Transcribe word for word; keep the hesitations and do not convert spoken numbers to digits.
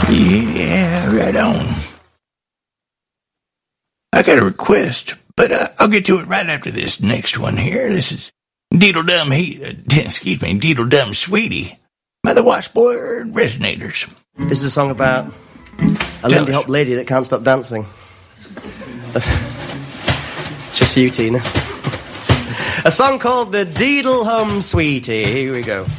Yeah, right on. I got a request, but uh, I'll get to it right after this next one here. This is Deedle-Dum, he, uh, excuse me, Deedle-Dum Sweetie by the Washboard Resonators. This is a song about a Lindy Hop lady that can't stop dancing. It's just for you, Tina. A song called the Deedle-Hum Sweetie. Here we go.